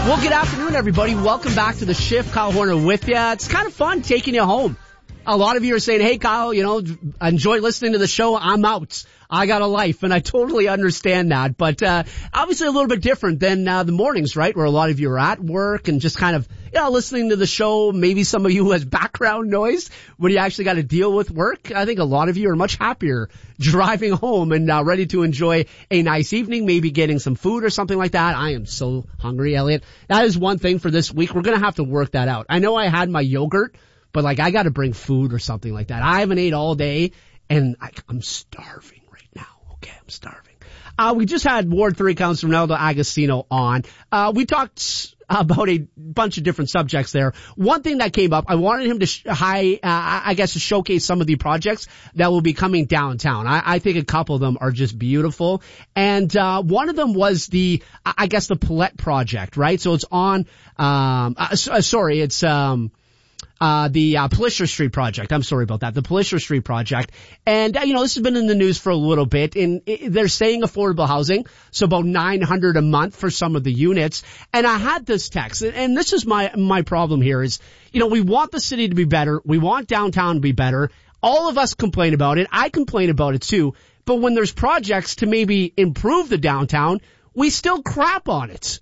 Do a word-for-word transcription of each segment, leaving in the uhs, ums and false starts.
Well, good afternoon, everybody. Welcome back to the Shift. Kyle Horner with you. It's kind of fun taking you home. A lot of you are saying, hey, Kyle, you know, enjoy listening to the show. I'm out. I got a life, and I totally understand that. But uh obviously a little bit different than uh, the mornings, right, where a lot of you are at work and just kind of, you know, listening to the show. Maybe some of you has background noise when you actually got to deal with work. I think a lot of you are much happier driving home and uh, ready to enjoy a nice evening, maybe getting some food or something like that. I am so hungry, Elliot. That is one thing for this week. We're going to have to work that out. I know I had my yogurt, but like I got to bring food or something like that. I haven't ate all day, and I, I'm starving right now. Okay, I'm starving. Uh, we just had Ward three Councilor Ronaldo Agostino on. Uh, we talked about a bunch of different subjects there. One thing that came up, I wanted him to sh- high, uh, I guess to showcase some of the projects that will be coming downtown. I, I think a couple of them are just beautiful. And, uh, one of them was the, I guess the Paulette project, right? So it's on, um, uh, sorry, it's, um, Uh, the, uh, Palisher Street project. I'm sorry about that. The Palisher Street project. And, uh, you know, this has been in the news for a little bit, and it, they're saying affordable housing. So about nine hundred a month for some of the units. And I had this text, and, and this is my, my problem here is, you know, we want the city to be better. We want downtown to be better. All of us complain about it. I complain about it too. But when there's projects to maybe improve the downtown, we still crap on it.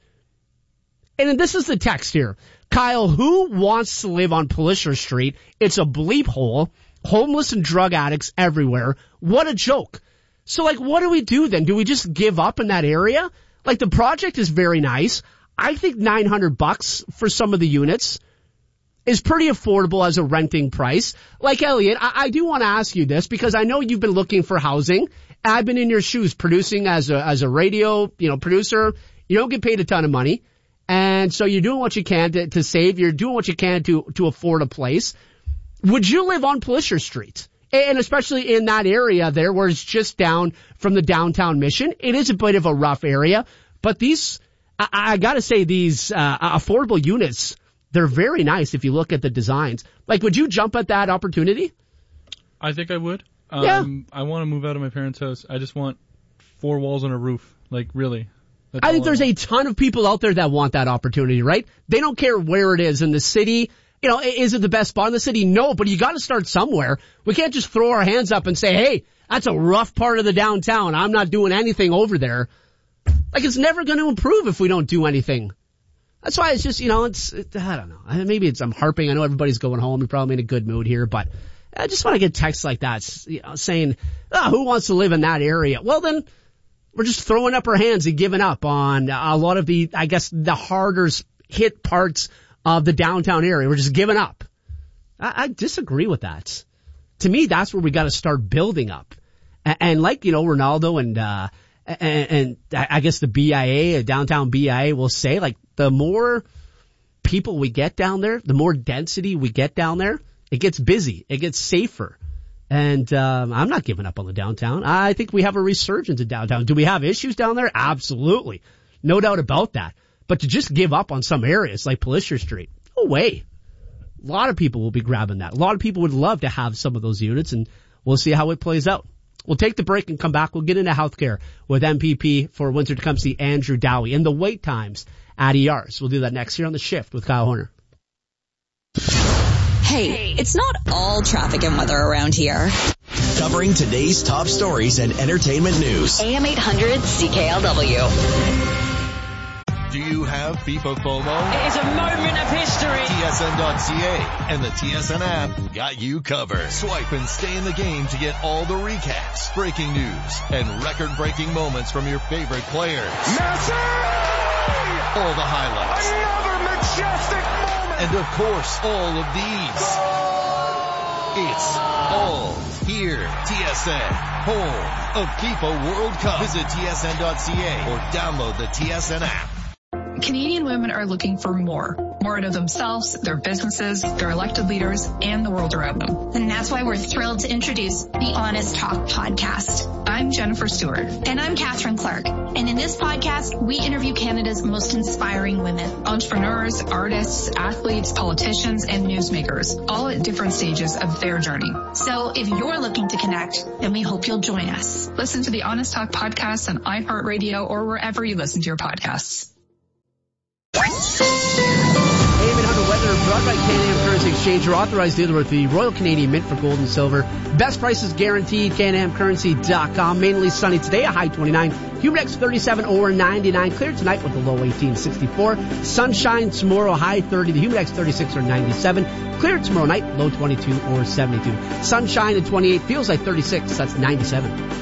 And this is the text here. Kyle, who wants to live on Palisher Street? It's a bleep hole. Homeless and drug addicts everywhere. What a joke. So, like, what do we do then? Do we just give up in that area? Like, the project is very nice. I think nine hundred bucks for some of the units is pretty affordable as a renting price. Like, Elliot, I, I do want to ask you this because I know you've been looking for housing. I've been in your shoes producing as a, as a radio, you know, producer. You don't get paid a ton of money. And so you're doing what you can to, to save. You're doing what you can to, to afford a place. Would you live on Palisher Street? And especially in that area there where it's just down from the downtown Mission. It is a bit of a rough area, but these, I, I gotta say these, uh, affordable units, they're very nice if you look at the designs. Like, would you jump at that opportunity? I think I would. Um, yeah. I want to move out of my parents' house. I just want four walls and a roof. Like, really. That's I think there's a ton of people out there that want that opportunity, right? They don't care where it is in the city. You know, is it the best spot in the city? No, but you got to start somewhere. We can't just throw our hands up and say, hey, that's a rough part of the downtown. I'm not doing anything over there. Like, it's never going to improve if we don't do anything. That's why it's just, you know, it's, it, I don't know. Maybe it's, I'm harping. I know everybody's going home. You're probably in a good mood here, but I just want to get texts like that, you know, saying, oh, who wants to live in that area? Well, then, we're just throwing up our hands and giving up on a lot of the, I guess, the harder hit parts of the downtown area. We're just giving up. I, I disagree with that. To me, that's where we got to start building up. And, and like, you know, Ronaldo and, uh, and, and I guess the B I A, downtown B I A will say, like, the more people we get down there, the more density we get down there, it gets busy. It gets safer. And um I'm not giving up on the downtown. I think we have a resurgence in downtown. Do we have issues down there? Absolutely. No doubt about that. But to just give up on some areas like Palisher Street, no way. A lot of people will be grabbing that. A lot of people would love to have some of those units, and we'll see how it plays out. We'll take the break and come back. We'll get into healthcare with M P P for Windsor Tecumseh, Andrew Dowie, and the wait times at E Rs. We'll do that next here on The Shift with Kyle Horner. Hey, it's not all traffic and weather around here. Covering today's top stories and entertainment news. A M eight hundred C K L W. Do you have FIFA FOMO? It is a moment of history. T S N dot C A and the T S N app got you covered. Swipe and stay in the game to get all the recaps, breaking news, and record-breaking moments from your favorite players. Messi! All the highlights. Another majestic moment. And of course, all of these. It's all here. T S N, home of FIFA World Cup. Visit T S N dot C A or download the T S N app. Canadian women are looking for more. More out of themselves, their businesses, their elected leaders, and the world around them. And that's why we're thrilled to introduce the Honest Talk podcast. I'm Jennifer Stewart. And I'm Catherine Clark. And in this podcast, we interview Canada's most inspiring women. Entrepreneurs, artists, athletes, politicians, and newsmakers, all at different stages of their journey. So if you're looking to connect, then we hope you'll join us. Listen to the Honest Talk podcast on iHeartRadio or wherever you listen to your podcasts. brought by Can-Am Currency Exchange, your authorized dealer with the Royal Canadian Mint for gold and silver. Best prices guaranteed, can am currency dot com. Mainly sunny today, a high twenty-nine. Humidex thirty-seven or ninety-nine. Clear tonight with a low eighteen, sixty-four. Sunshine tomorrow, high thirty. The Humidex thirty-six or ninety-seven. Clear tomorrow night, low twenty-two or seventy-two. Sunshine at twenty-eight, feels like thirty-six, that's ninety-seven.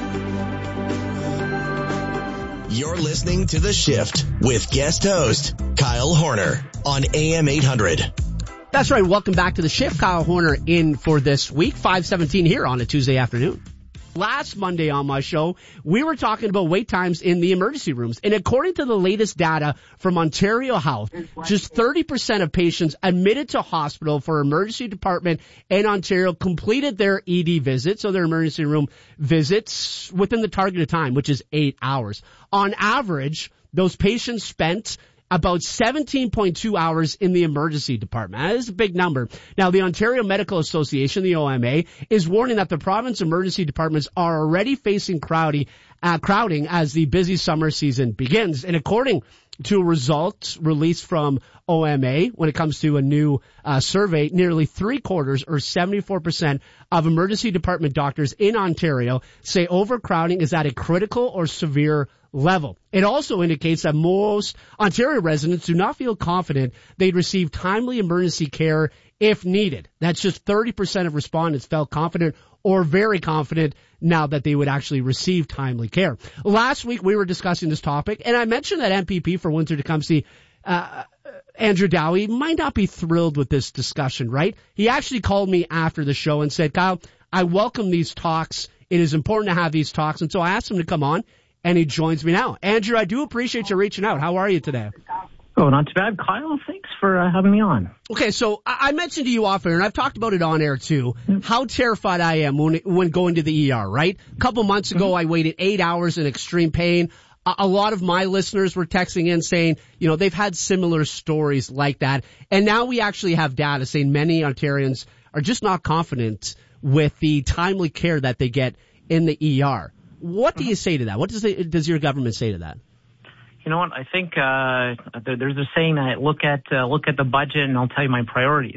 You're listening to The Shift with guest host Kyle Horner on A M eight hundred. That's right. Welcome back to The Shift. Kyle Horner in for this week, five seventeen here on a Tuesday afternoon. Last Monday on my show, we were talking about wait times in the emergency rooms. And according to the latest data from Ontario Health, just thirty percent of patients admitted to hospital for emergency department in Ontario completed their E D visits, so their emergency room visits, within the targeted time, which is eight hours. On average, those patients spent about seventeen point two hours in the emergency department. That is a big number. Now, the Ontario Medical Association, the O M A, is warning that the province emergency departments are already facing crowding, uh, crowding as the busy summer season begins. And according to results released from O M A, when it comes to a new uh, survey, nearly three quarters or seventy-four percent of emergency department doctors in Ontario say overcrowding is at a critical or severe level. It also indicates that most Ontario residents do not feel confident they'd receive timely emergency care if needed. That's just thirty percent of respondents felt confident or very confident now that they would actually receive timely care. Last week we were discussing this topic, and I mentioned that M P P for Windsor-Tecumseh, uh, Andrew Dowie, might not be thrilled with this discussion, right? He actually called me after the show and said, Kyle, I welcome these talks. It is important to have these talks. And so I asked him to come on, and he joins me now. Andrew, I do appreciate you reaching out. How are you today? Oh, not too bad, Kyle. Thanks for uh, having me on. Okay, so I mentioned to you off air, and I've talked about it on air too, how terrified I am when when going to the E R, right? A couple months ago, mm-hmm. I waited eight hours in extreme pain. A, a lot of my listeners were texting in saying, you know, they've had similar stories like that. And now we actually have data saying many Ontarians are just not confident with the timely care that they get in the E R. What do you say to that? What does the, does your government say to that? You know what? I think uh, there, there's a saying that look at uh, look at the budget, and I'll tell you my priorities.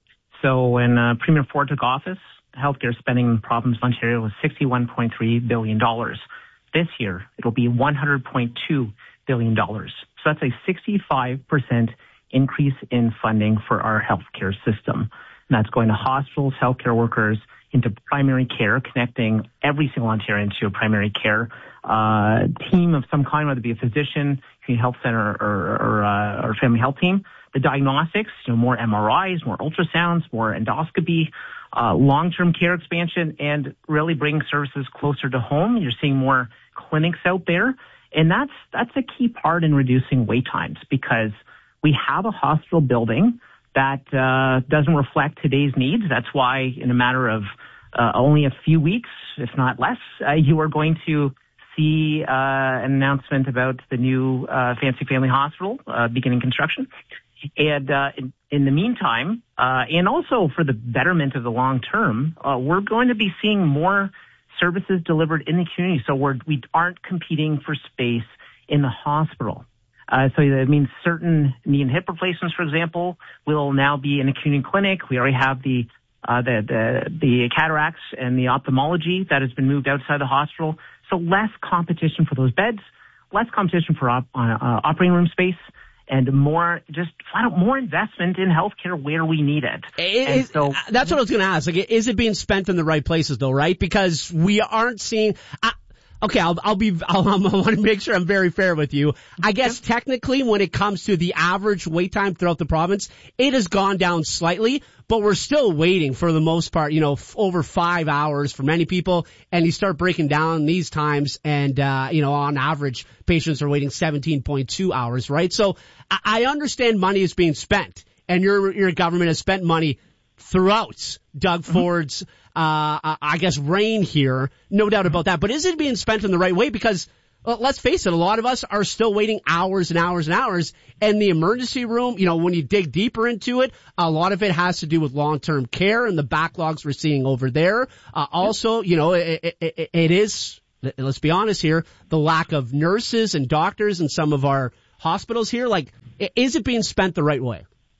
So when uh, Premier Ford took office, healthcare spending in the province of Ontario was sixty-one point three billion dollars. This year, it'll be one hundred point two billion dollars. So that's a sixty-five percent increase in funding for our healthcare system. And that's going to hospitals, healthcare workers, into primary care, connecting every single Ontarian to a primary care uh, team of some kind, whether it be a physician, community health center, or, or, uh, or family health team. The diagnostics, you know, more M R Is, more ultrasounds, more endoscopy, uh, long-term care expansion, and really bringing services closer to home. You're seeing more clinics out there, and that's that's a key part in reducing wait times, because we have a hospital building that uh, doesn't reflect today's needs. That's why in a matter of uh, only a few weeks, if not less, uh, you are going to see uh, an announcement about the new uh, Fancy Family Hospital uh, beginning construction. And uh, in, in the meantime, uh, and also for the betterment of the long term, uh, we're going to be seeing more services delivered in the community. So we're, we aren't competing for space in the hospital. Uh, so that means certain knee and hip replacements, for example, will now be in a community clinic. We already have the, uh, the, the, the cataracts and the ophthalmology that has been moved outside the hospital. So less competition for those beds, less competition for op, uh, operating room space, and more, just flat out more investment in healthcare where we need it. it so that's what I was going to ask. Like, is it being spent in the right places though, right? Because we aren't seeing, I, Okay, I'll, I'll be, I'll, I want to make sure I'm very fair with you. I guess technically when it comes to the average wait time throughout the province, it has gone down slightly, but we're still waiting for the most part, you know, f- over five hours for many people. And you start breaking down these times and, uh, you know, on average, patients are waiting seventeen point two hours, right? So I, I understand money is being spent, and your, your government has spent money throughout Doug Ford's, uh, I guess, reign here. No doubt about that. But is it being spent in the right way? Because, well, let's face it, a lot of us are still waiting hours and hours and hours. And the emergency room, you know, when you dig deeper into it, a lot of it has to do with long-term care and the backlogs we're seeing over there. Uh, also, you know, it, it, it is, let's be honest here, the lack of nurses and doctors in some of our hospitals here. Like, is it being spent the right way?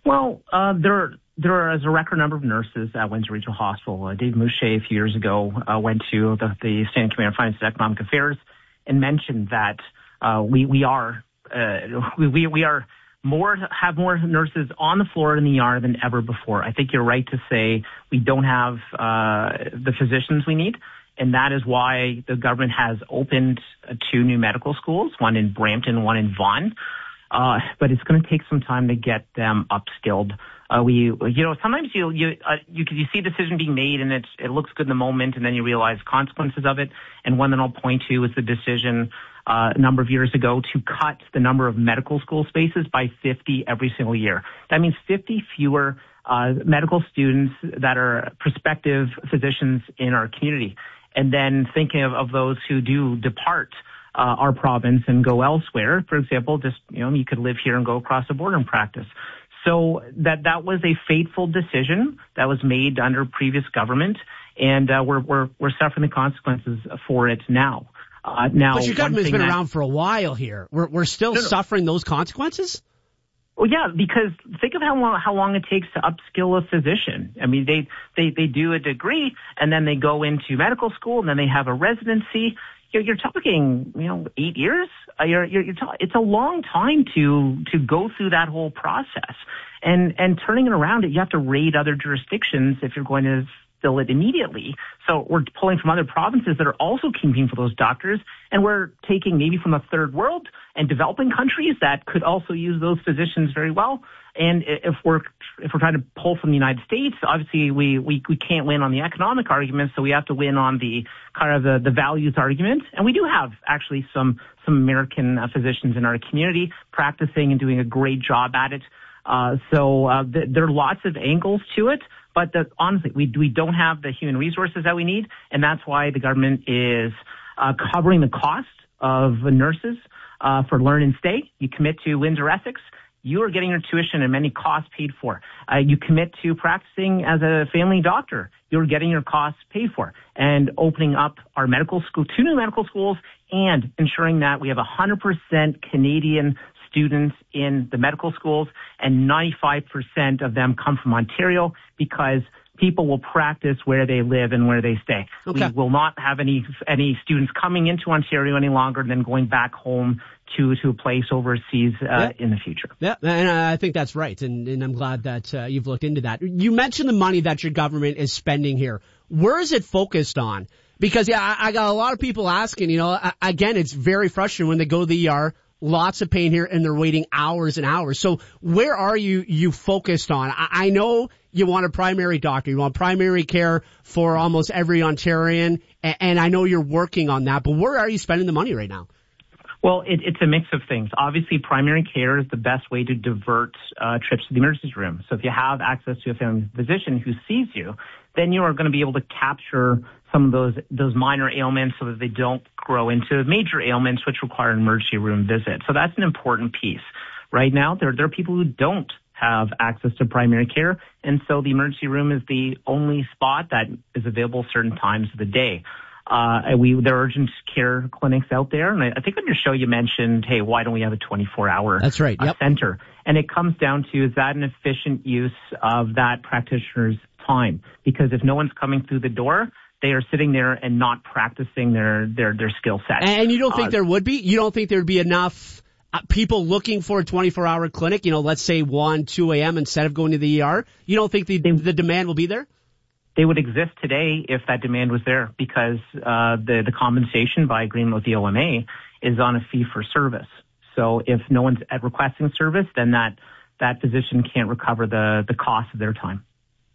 Well, uh, there there is a record number of nurses at Windsor Regional Hospital. Uh, Dave Mouche, a few years ago, uh, went to the, the Standing Committee on Finance and Economic Affairs and mentioned that uh, we we are uh, we we are more have more nurses on the floor in the E R than ever before. I think you're right to say we don't have uh, the physicians we need. And that is why the government has opened uh, two new medical schools, one in Brampton, one in Vaughan. Uh, but it's going to take some time to get them upskilled. Uh, we, you know, sometimes you, you, uh, you, you see a decision being made and it's, it looks good in the moment and then you realize consequences of it. And one that I'll point to was the decision, uh, a number of years ago to cut the number of medical school spaces by fifty every single year. That means fifty fewer, uh, medical students that are prospective physicians in our community. And then thinking of, of those who do depart uh, our province and go elsewhere. For example, just, you know, you could live here and go across the border and practice. So that that was a fateful decision that was made under previous government, and uh, we're we're we're suffering the consequences for it now. Uh, now, but your government's been that, around for a while here. We're we're still no, no. suffering those consequences. Well, yeah, because think of how long how long it takes to upskill a physician. I mean, they they they do a degree and then they go into medical school and then they have a residency. You're, you're talking, you know, eight years. Uh, you're, you're, you're ta- it's a long time to to go through that whole process. And and turning it around, you have to raid other jurisdictions if you're going to fill it immediately. So we're pulling from other provinces that are also competing for those doctors, and we're taking maybe from a third world and developing countries that could also use those physicians very well. And if we're if we're trying to pull from the United States, obviously we, we, we can't win on the economic argument, so we have to win on the kind of the, the values argument. And we do have actually some some American uh, physicians in our community practicing and doing a great job at it. Uh, so uh, th- there are lots of angles to it. But the, honestly, we we don't have the human resources that we need, and that's why the government is uh, covering the cost of nurses uh, for learn and stay. You commit to Windsor Essex, you are getting your tuition and many costs paid for. Uh, you commit to practicing as a family doctor, you're getting your costs paid for. And opening up our medical school, two new medical schools, and ensuring that we have one hundred percent Canadian students in the medical schools, and ninety-five percent of them come from Ontario, because people will practice where they live and where they stay. Okay. We will not have any any students coming into Ontario any longer and then going back home to to a place overseas uh, yeah. in the future. Yeah, and I think that's right, and, and I'm glad that uh, you've looked into that. You mentioned the money that your government is spending here. Where is it focused on? Because yeah, I, I got a lot of people asking, you know, again, it's very frustrating when they go to the E R. Lots of pain here, and they're waiting hours and hours. So where are you you focused on? I, I know you want a primary doctor. You want primary care for almost every Ontarian, and, and I know you're working on that. But where are you spending the money right now? Well, it, it's a mix of things. Obviously, primary care is the best way to divert uh, trips to the emergency room. So if you have access to a family physician who sees you, then you are going to be able to capture some of those those minor ailments so that they don't grow into major ailments which require an emergency room visit. So that's an important piece. Right now, there, there are people who don't have access to primary care, and so the emergency room is the only spot that is available certain times of the day. Uh, we, there are urgent care clinics out there, and I, I think on your show you mentioned, hey, why don't we have a twenty-four hour That's right. Yep. uh, center? And it comes down to, is that an efficient use of that practitioner's time? Because if no one's coming through the door, they are sitting there and not practicing their, their, their skill set. And you don't think uh, there would be? You don't think there'd be enough uh, people looking for a twenty-four hour clinic, you know, let's say one, two a.m. instead of going to the E R? You don't think the, they, the demand will be there? They would exist today if that demand was there, because uh, the, the compensation by agreement with the O M A is on a fee for service. So if no one's at requesting service, then that, that physician can't recover the, the cost of their time.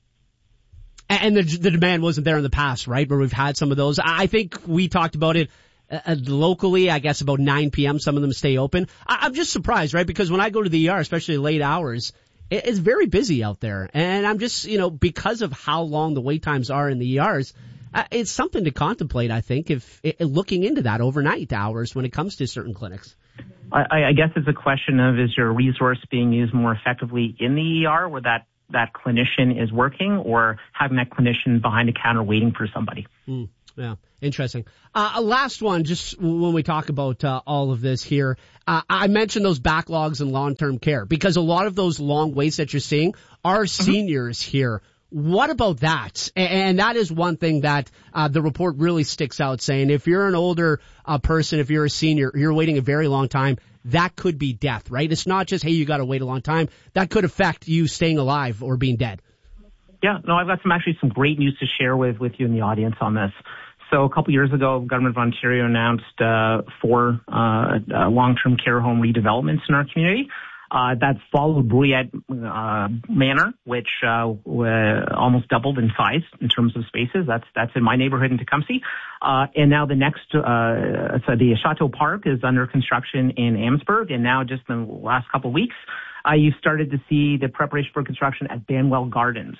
And the, the demand wasn't there in the past, right, where we've had some of those. I think we talked about it uh, locally, I guess about nine p.m. Some of them stay open. I, I'm just surprised, right, because when I go to the E R, especially late hours, it, it's very busy out there. And I'm just, you know, because of how long the wait times are in the E Rs, uh, it's something to contemplate, I think, if it, looking into that overnight hours when it comes to certain clinics. I, I guess it's a question of, is your resource being used more effectively in the E R where that that clinician is working, or having that clinician behind a counter waiting for somebody? Mm. yeah. Interesting. Uh, last one, just when we talk about uh, all of this here, uh, I mentioned those backlogs in long-term care because a lot of those long waits that you're seeing are mm-hmm. seniors here. What about that? And that is one thing that uh, the report really sticks out, saying if you're an older uh, person, if you're a senior, you're waiting a very long time, that could be death, right? It's not just, hey, you got to wait a long time. That could affect you staying alive or being dead. Yeah, no, I've got some actually some great news to share with, with you in the audience on this. So a couple years ago, the government of Ontario announced uh, four uh, uh, long-term care home redevelopments in our community. Uh, that followed Bruyette uh, Manor, which uh, w- almost doubled in size in terms of spaces. That's that's in my neighborhood in Tecumseh. Uh, and now the next, uh, so the Chateau Park is under construction in Amherstburg. And now just in the last couple of weeks, uh, you've started to see the preparation for construction at Banwell Gardens.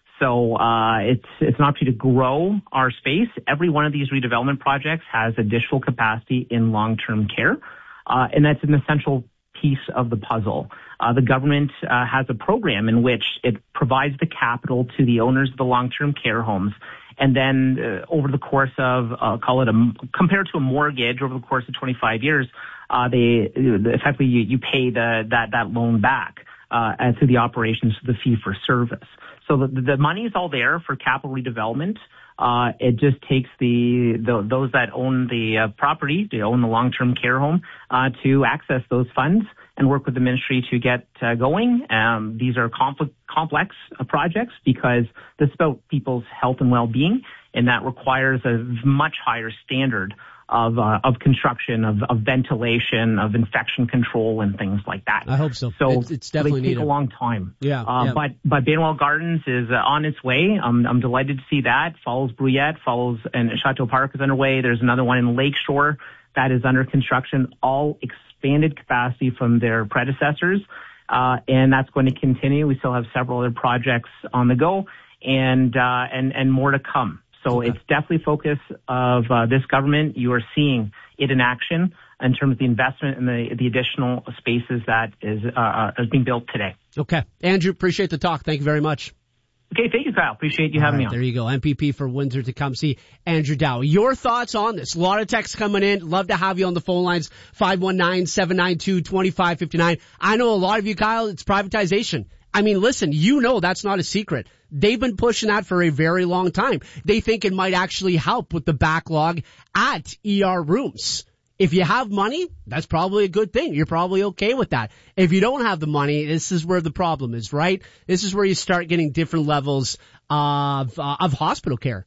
So uh, it's it's an opportunity to grow our space. Every one of these redevelopment projects has additional capacity in long-term care, uh, and that's an essential piece of the puzzle. Uh, the government uh, has a program in which it provides the capital to the owners of the long-term care homes, and then uh, over the course of, uh, call it a, compared to a mortgage, over the course of twenty-five years, uh, they effectively you, you pay the that that loan back uh, to the operations of the fee for service. So the, the money is all there for capital redevelopment. Uh, it just takes the, the those that own the uh, property, they own the long-term care home, uh, to access those funds and work with the ministry to get uh, going. Um, these are compl- complex uh, projects because this is about people's health and well-being, and that requires a much higher standard of uh, of construction, of, of ventilation, of infection control, and things like that. I hope so. So it's, it's definitely they take needed. a long time. Yeah, uh, yeah. But but Banwell Gardens is uh, on its way. Um, I'm delighted to see that. Follows Bruyette, follows, and Chateau Park is underway. There's another one in Lakeshore that is under construction. All expanded capacity from their predecessors, uh, and that's going to continue. We still have several other projects on the go, and uh, and and more to come. So okay. It's definitely focus of uh, this government. You are seeing it in action in terms of the investment and the, the additional spaces that is, uh, is being built today. Okay. Andrew, appreciate the talk. Thank you very much. Okay, thank you, Kyle. Appreciate you All having right, me on. There you go. M P P for Windsor-Tecumseh, Andrew Dow. Your thoughts on this? A lot of texts coming in. Love to have you on the phone lines. five one nine, seven nine two, two five five nine. I know a lot of you, Kyle, it's privatization. I mean, listen, you know that's not a secret. They've been pushing that for a very long time. They think it might actually help with the backlog at E R rooms. If you have money, that's probably a good thing. You're probably okay with that. If you don't have the money, this is where the problem is, right? This is where you start getting different levels of, uh, of hospital care.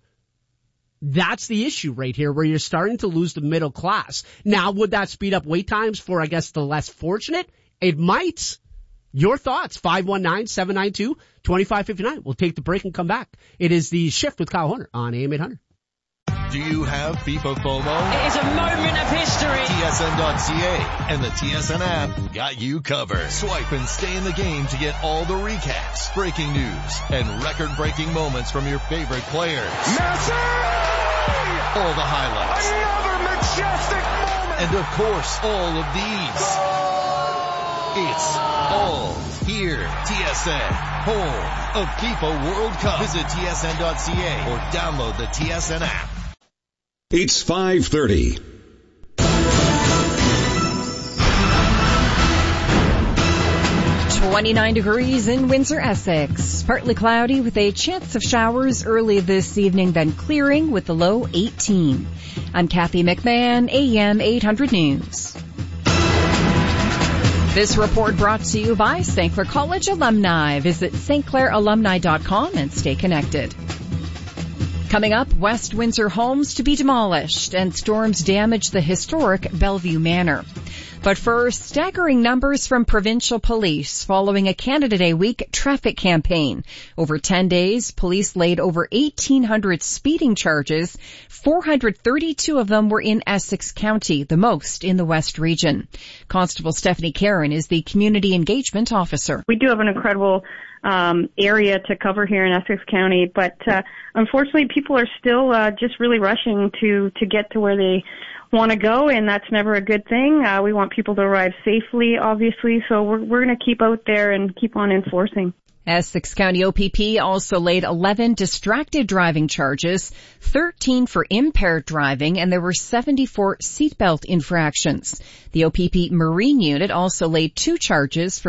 That's the issue right here, where you're starting to lose the middle class. Now, would that speed up wait times for, I guess, the less fortunate? It might. Your thoughts, five one nine, seven nine two, two five five nine. We'll take the break and come back. It is The Shift with Kyle Horner on A M eight hundred. Do you have FIFA FOMO? It is a moment of history. T S N dot C A and the T S N app got you covered. Swipe and stay in the game to get all the recaps, breaking news, and record-breaking moments from your favorite players. Messi! All the highlights. Another majestic moment! And of course, all of these. It's all here. T S N, home of FIFA World Cup. Visit T S N dot C A or download the T S N app. It's five thirty. twenty-nine degrees in Windsor, Essex. Partly cloudy with a chance of showers early this evening, then clearing with the low eighteen. I'm Kathy McMahon, A M eight hundred News. This report brought to you by Saint Clair College alumni. Visit s t clair alumni dot com and stay connected. Coming up, West Windsor homes to be demolished and storms damage the historic Bellevue Manor. But first, staggering numbers from provincial police following a Canada Day week traffic campaign. Over ten days, police laid over eighteen hundred speeding charges. four hundred thirty-two of them were in Essex County, the most in the West region. Constable Stephanie Karen is the Community Engagement Officer. We do have an incredible um, area to cover here in Essex County, but uh, unfortunately people are still uh, just really rushing to, to get to where they want to go, and that's never a good thing. Uh, we want people to arrive safely, obviously, so we're, we're going to keep out there and keep on enforcing. Essex County O P P also laid eleven distracted driving charges, thirteen for impaired driving, and there were seventy-four seatbelt infractions. The O P P Marine Unit also laid two charges for